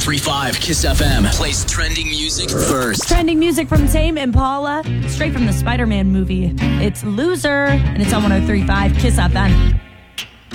103.5 Kiss FM plays trending music first. Trending music from Tame Impala, straight from the Spider-Man movie. It's Loser, and it's on 103.5 Kiss FM.